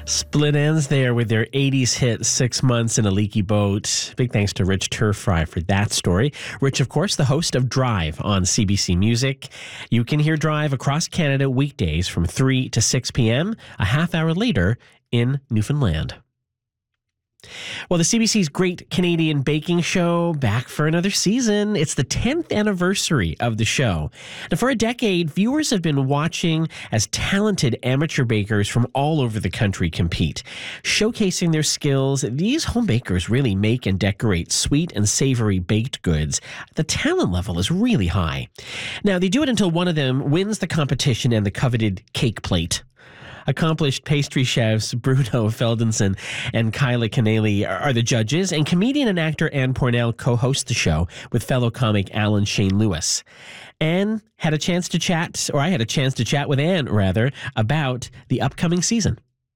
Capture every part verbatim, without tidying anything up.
Split Ends there with their eighties hit Six Months in a Leaky Boat. Big thanks to Rich Turfry for that story. Rich, of course, the host of Drive on C B C Music. You can hear Drive across Canada weekdays from three to six p.m., a half hour later in Newfoundland. Well, the C B C's Great Canadian Baking Show back for another season. It's the tenth anniversary of the show. And for a decade, viewers have been watching as talented amateur bakers from all over the country compete. Showcasing their skills, these home bakers really make and decorate sweet and savory baked goods. The talent level is really high. Now, they do it until one of them wins the competition and the coveted cake plate. Accomplished pastry chefs Bruno Feldenson and Kyla Kennelly are the judges, and comedian and actor Anne Pornell co-host the show with fellow comic Alan Shane Lewis. Anne had a chance to chat, or I had a chance to chat with Anne, rather, about the upcoming season.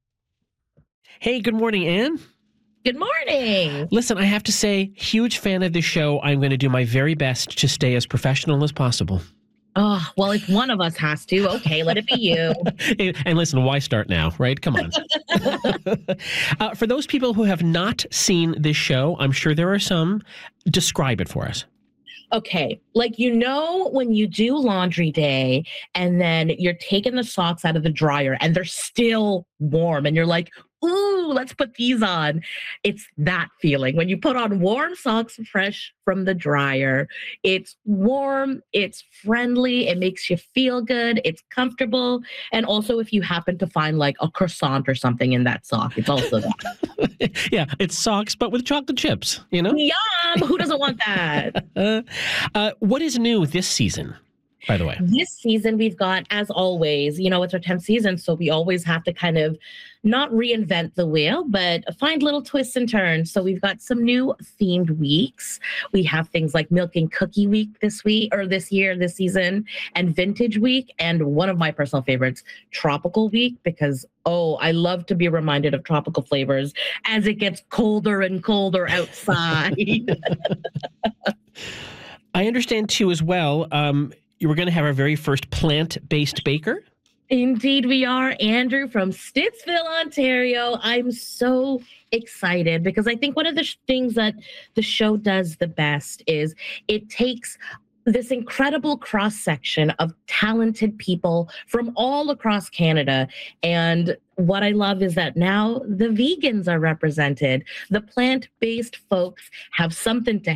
Hey, good morning, Anne. Good morning. Listen, I have to say, huge fan of the show. I'm going to do my very best to stay as professional as possible. Oh, well, if one of us has to, okay, let it be you. And listen, why start now, right? Come on. uh, for those people who have not seen this show, I'm sure there are some. Describe it for us. Okay, like, you know, when you do laundry day and then you're taking the socks out of the dryer and they're still warm and you're like, ooh, let's put these on. It's that feeling. When you put on warm socks fresh from the dryer, it's warm, it's friendly, it makes you feel good, it's comfortable. And also if you happen to find like a croissant or something in that sock, it's also that. Yeah, it's socks, but with chocolate chips, you know? Yum! Who doesn't want that? uh, uh, what is new this season, by the way? This season, we've got, as always, you know, it's our tenth season, so we always have to kind of not reinvent the wheel, but find little twists and turns. So we've got some new themed weeks. We have things like Milk and Cookie Week this week, or this year, this season, and Vintage Week, and one of my personal favorites, Tropical Week, because, oh, I love to be reminded of tropical flavors as it gets colder and colder outside. I understand, too, as well, um, you were going to have our very first plant-based baker? Indeed, we are. Andrew from Stittsville, Ontario. I'm so excited because I think one of the sh- things that the show does the best is it takes this incredible cross-section of talented people from all across Canada. And what I love is that now the vegans are represented. The plant-based folks have something to